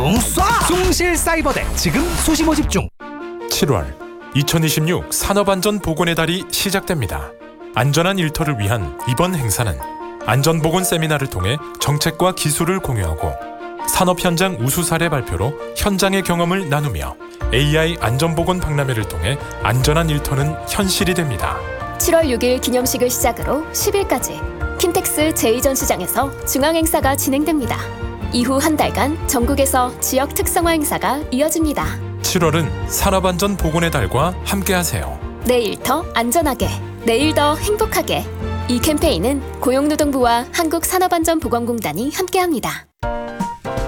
총 쏴! 숭실사이버대 지금 수시 모집 중. 7월 2026 산업안전보건의 달이 시작됩니다. 안전한 일터를 위한 이번 행사는 안전보건 세미나를 통해 정책과 기술을 공유하고 산업 현장 우수 사례 발표로 현장의 경험을 나누며 AI 안전보건 박람회를 통해 안전한 일터는 현실이 됩니다. 7월 6일 기념식을 시작으로 10일까지 킨텍스 제2전시장에서 중앙행사가 진행됩니다. 이후 한 달간 전국에서 지역 특성화 행사가 이어집니다. 7월은 산업안전보건의 달과 함께하세요. 내일 더 안전하게, 내일 더 행복하게. 이 캠페인은 고용노동부와 한국산업안전보건공단이 함께합니다.